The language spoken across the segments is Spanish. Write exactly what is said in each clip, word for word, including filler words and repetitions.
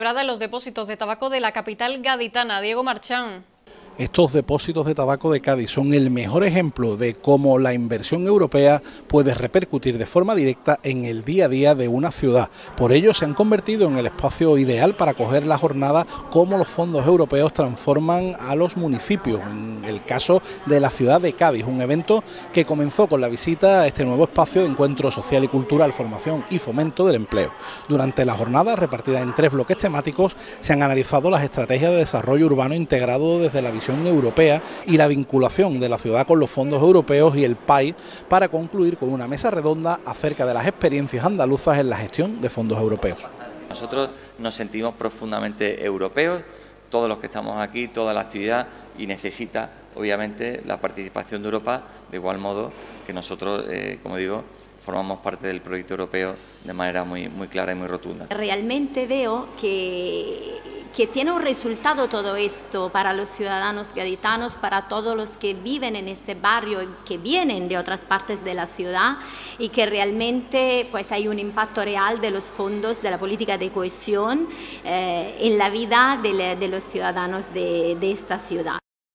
En los depósitos de tabaco de la capital gaditana. Diego Marchán. Estos depósitos de tabaco de Cádiz son el mejor ejemplo de cómo la inversión europea puede repercutir de forma directa en el día a día de una ciudad. Por ello se han convertido en el espacio ideal para acoger la jornada cómo los fondos europeos transforman a los municipios. En el caso de la ciudad de Cádiz, un evento que comenzó con la visita a este nuevo espacio de encuentro social y cultural, formación y fomento del empleo. Durante la jornada, repartida en tres bloques temáticos, se han analizado las estrategias de desarrollo urbano integrado desde la visión europea y la vinculación de la ciudad con los fondos europeos y el P A I, para concluir con una mesa redonda acerca de las experiencias andaluzas en la gestión de fondos europeos. Nosotros nos sentimos profundamente europeos, todos los que estamos aquí, toda la ciudad, y necesita obviamente la participación de Europa, de igual modo que nosotros, eh, como digo, formamos parte del proyecto europeo de manera muy, muy clara y muy rotunda. Realmente veo que, que tiene un resultado todo esto para los ciudadanos gaditanos, para todos los que viven en este barrio y que vienen de otras partes de la ciudad, y que realmente pues, hay un impacto real de los fondos de la política de cohesión eh, en la vida de, de los ciudadanos de, de esta ciudad.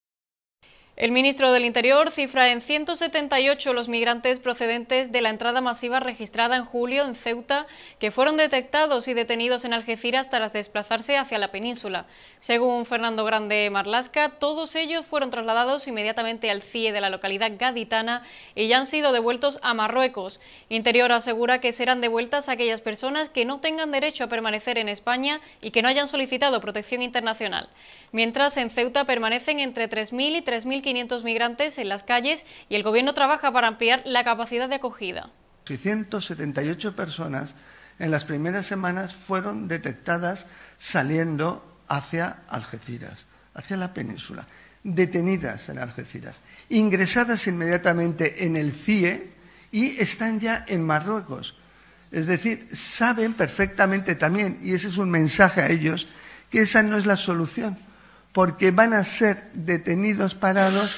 El ministro del Interior cifra en ciento setenta y ocho los migrantes procedentes de la entrada masiva registrada en julio en Ceuta, que fueron detectados y detenidos en Algeciras tras desplazarse hacia la península. Según Fernando Grande Marlasca, todos ellos fueron trasladados inmediatamente al C I E de la localidad gaditana y ya han sido devueltos a Marruecos. Interior asegura que serán devueltas a aquellas personas que no tengan derecho a permanecer en España y que no hayan solicitado protección internacional. Mientras, en Ceuta permanecen entre tres mil y tres mil quinientos migrantes en las calles y el Gobierno trabaja para ampliar la capacidad de acogida. ciento setenta y ocho personas en las primeras semanas fueron detectadas saliendo hacia Algeciras, hacia la península, detenidas en Algeciras, ingresadas inmediatamente en el C I E y están ya en Marruecos. Es decir, saben perfectamente también, y ese es un mensaje a ellos, que esa no es la solución, porque van a ser detenidos, parados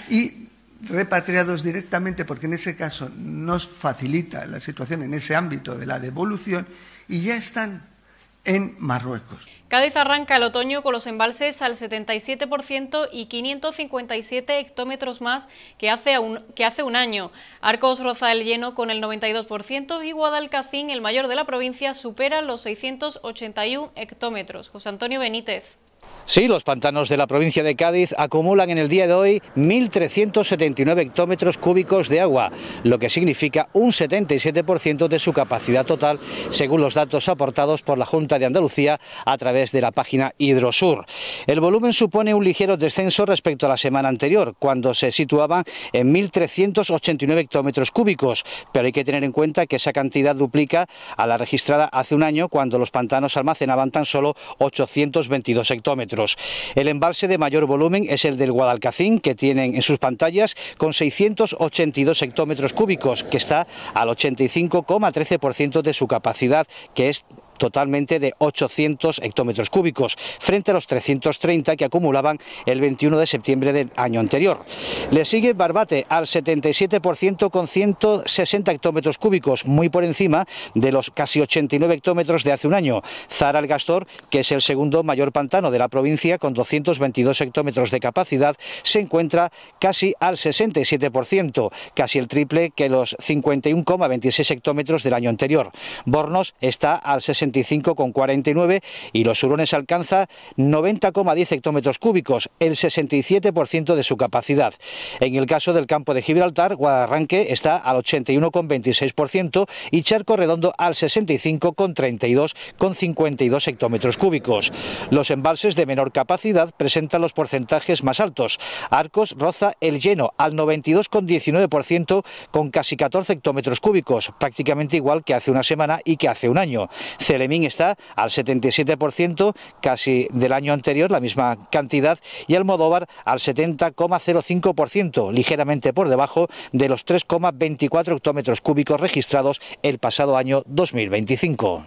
y repatriados directamente, porque en ese caso nos facilita la situación en ese ámbito de la devolución, y ya están en Marruecos. Cádiz arranca el otoño con los embalses al setenta y siete por ciento y quinientos cincuenta y siete hectómetros más que hace un, que hace un año. Arcos roza el lleno con el noventa y dos por ciento y Guadalcacín, el mayor de la provincia, supera los seiscientos ochenta y uno hectómetros. José Antonio Benítez. Sí, los pantanos de la provincia de Cádiz acumulan en el día de hoy mil trescientos setenta y nueve hectómetros cúbicos de agua, lo que significa un setenta y siete por ciento de su capacidad total, según los datos aportados por la Junta de Andalucía a través de la página Hidrosur. El volumen supone un ligero descenso respecto a la semana anterior, cuando se situaba en mil trescientos ochenta y nueve hectómetros cúbicos, pero hay que tener en cuenta que esa cantidad duplica a la registrada hace un año, cuando los pantanos almacenaban tan solo ochocientos veintidós hectómetros. El embalse de mayor volumen es el del Guadalcacín, que tienen en sus pantallas con seiscientos ochenta y dos hectómetros cúbicos, que está al ochenta y cinco coma trece por ciento de su capacidad, que es totalmente de ochocientos hectómetros cúbicos, frente a los trescientos treinta que acumulaban el veintiuno de septiembre del año anterior. Le sigue Barbate al setenta y siete por ciento con ciento sesenta hectómetros cúbicos, muy por encima de los casi ochenta y nueve hectómetros de hace un año. Zara el Gastor, que es el segundo mayor pantano de la provincia con doscientos veintidós hectómetros de capacidad, se encuentra casi al sesenta y siete por ciento, casi el triple que los cincuenta y uno coma veintiséis hectómetros del año anterior. Bornos está al sesenta y cinco coma cuarenta y nueve y los Hurones alcanza noventa coma diez hectómetros cúbicos, el sesenta y siete por ciento de su capacidad. En el caso del campo de Gibraltar, Guadarranque está al ochenta y uno coma veintiséis por ciento y Charco Redondo al sesenta y cinco coma treinta y dos con cincuenta y dos hectómetros cúbicos. Los embalses de menor capacidad presentan los porcentajes más altos. Arcos roza el lleno al noventa y dos coma diecinueve por ciento con casi catorce hectómetros cúbicos, prácticamente igual que hace una semana y que hace un año. Celemín está al setenta y siete por ciento, casi del año anterior, la misma cantidad, y Almodóvar al setenta coma cero cinco por ciento, ligeramente por debajo de los tres coma veinticuatro hectómetros cúbicos registrados el pasado año dos mil veinticinco.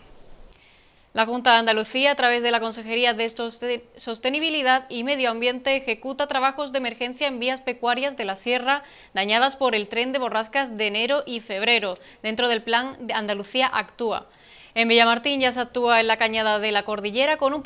La Junta de Andalucía, a través de la Consejería de Sostenibilidad y Medio Ambiente, ejecuta trabajos de emergencia en vías pecuarias de la Sierra dañadas por el tren de borrascas de enero y febrero, dentro del Plan de Andalucía Actúa. En Villamartín ya se actúa en la Cañada de la Cordillera con un